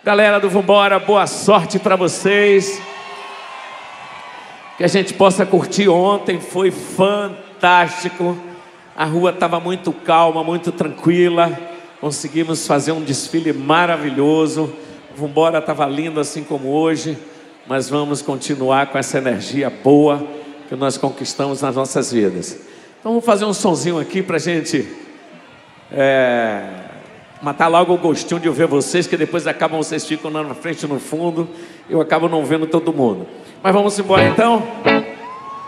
Galera do Vambora, boa sorte para vocês. Que a gente possa curtir. Ontem foi fantástico. A rua estava muito calma, muito tranquila. Conseguimos fazer um desfile maravilhoso. O Vambora estava lindo assim como hoje. Mas vamos continuar com essa energia boa que nós conquistamos nas nossas vidas. Então vamos fazer um sonzinho aqui para a gente matar logo o gostinho de eu ver vocês, que depois acabam vocês ficam na frente, no fundo, eu acabo não vendo todo mundo. Mas vamos embora então.